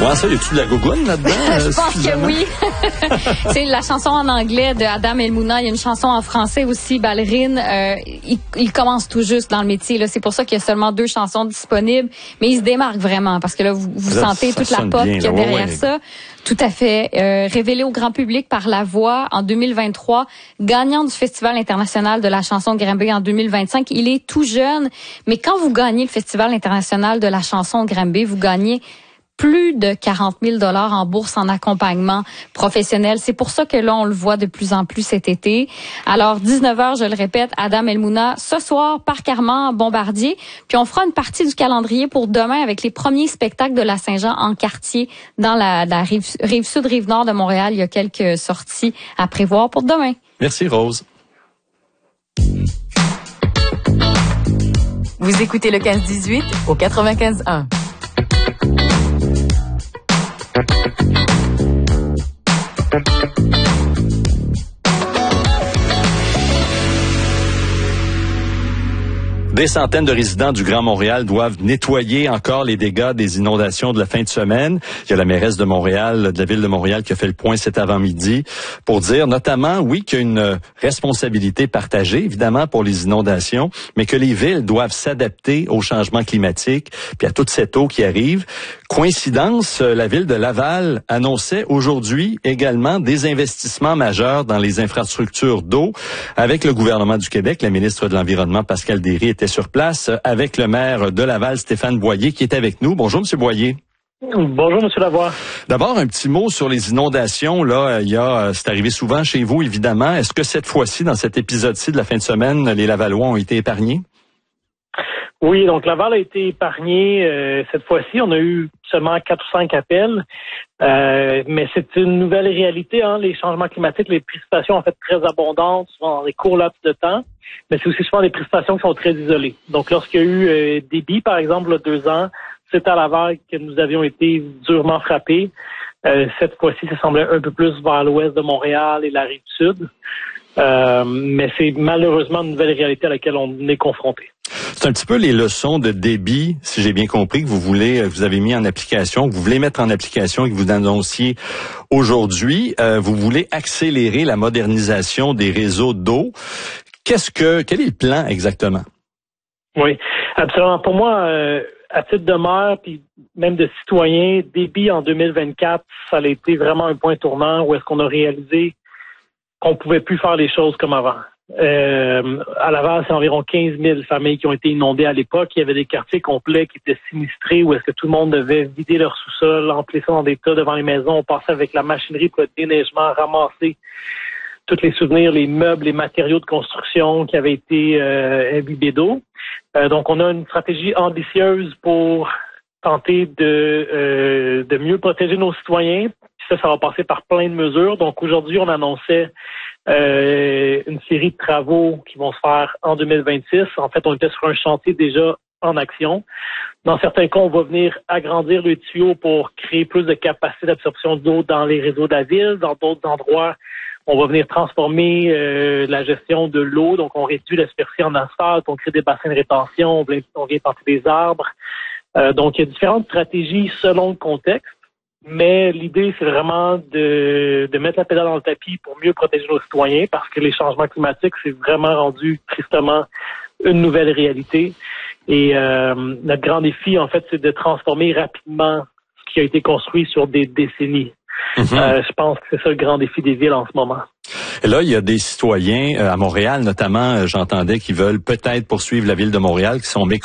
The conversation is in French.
Comment ça, y a-tu de la gougoune là-dedans? Je pense que oui. C'est la chanson en anglais de Adam Elmouna. Il y a une chanson en français aussi, Ballerine. Il commence tout juste dans le métier. Là. C'est pour ça qu'il y a seulement 2 chansons disponibles. Mais il se démarque vraiment parce que là, vous sentez toute la pop qu'il y a derrière ça. Tout à fait. Révélé au grand public par La Voix en 2023, gagnant du Festival international de la chanson Granby en 2025. Il est tout jeune, mais quand vous gagnez le Festival international de la chanson Granby, vous gagnez plus de 40 000 $ en bourse en accompagnement professionnel. C'est pour ça que là, on le voit de plus en plus cet été. Alors, 19h, je le répète, Adam Elmouna, ce soir, Parc Armand, Bombardier. Puis on fera une partie du calendrier pour demain avec les premiers spectacles de la Saint-Jean en quartier dans la rive sud, rive nord de Montréal. Il y a quelques sorties à prévoir pour demain. Merci, Rose. Vous écoutez le 15-18 au 95.1. Des centaines de résidents du Grand Montréal doivent nettoyer encore les dégâts des inondations de la fin de semaine. Il y a la mairesse de Montréal, de la ville de Montréal, qui a fait le point cet avant-midi pour dire notamment, oui, qu'il y a une responsabilité partagée, évidemment, pour les inondations, mais que les villes doivent s'adapter au changement climatique puis à toute cette eau qui arrive. Coïncidence, la ville de Laval annonçait aujourd'hui également des investissements majeurs dans les infrastructures d'eau avec le gouvernement du Québec. La ministre de l'Environnement, Pascal Derry, était sur place avec le maire de Laval, Stéphane Boyer, qui est avec nous. Bonjour, M. Boyer. Bonjour, M. Lavoie. D'abord, un petit mot sur les inondations. Là, c'est arrivé souvent chez vous, évidemment. Est-ce que cette fois-ci, dans cet épisode-ci de la fin de semaine, les Lavallois ont été épargnés? Oui, donc Laval a été épargné cette fois-ci. On a eu seulement 4 ou 5 appels, mais c'est une nouvelle réalité. Les changements climatiques, les précipitations en fait très abondantes, souvent dans des courts laps de temps, mais c'est aussi souvent des précipitations qui sont très isolées. Donc lorsqu'il y a eu Débit, par exemple, il y a 2 ans, c'est à Laval que nous avions été durement frappés. Cette fois-ci, ça semblait un peu plus vers l'ouest de Montréal et la rive sud. Mais c'est malheureusement une nouvelle réalité à laquelle on est confronté. C'est un petit peu les leçons de Débit, si j'ai bien compris, que vous avez mis en application, que vous voulez mettre en application et que vous annonciez aujourd'hui. Vous voulez accélérer la modernisation des réseaux d'eau. Quel est le plan exactement? Oui, absolument. Pour moi, à titre de maire, puis même de citoyen, Débit en 2024, ça a été vraiment un point tournant où est-ce qu'on a réalisé qu'on pouvait plus faire les choses comme avant. À Laval, c'est environ 15 000 familles qui ont été inondées à l'époque. Il y avait des quartiers complets qui étaient sinistrés où est-ce que tout le monde devait vider leur sous-sol, empiler ça dans des tas devant les maisons. On passait avec la machinerie pour le déneigement, ramasser tous les souvenirs, les meubles, les matériaux de construction qui avaient été imbibés d'eau. Donc, on a une stratégie ambitieuse pour tenter de mieux protéger nos citoyens. Ça va passer par plein de mesures. Donc, aujourd'hui, on annonçait une série de travaux qui vont se faire en 2026. En fait, on était sur un chantier déjà en action. Dans certains cas, on va venir agrandir le tuyau pour créer plus de capacité d'absorption d'eau dans les réseaux de la ville. Dans d'autres endroits, on va venir transformer la gestion de l'eau. Donc, on réduit la superficie en asphalte, on crée des bassins de rétention, on vient planter des arbres. Donc, il y a différentes stratégies selon le contexte. Mais l'idée, c'est vraiment de mettre la pédale dans le tapis pour mieux protéger nos citoyens parce que les changements climatiques, c'est vraiment rendu tristement une nouvelle réalité. Et notre grand défi, en fait, c'est de transformer rapidement ce qui a été construit sur des décennies. Je pense que c'est ça le grand défi des villes en ce moment. Et là, il y a des citoyens à Montréal, notamment, j'entendais, qui veulent peut-être poursuivre la ville de Montréal, qui sont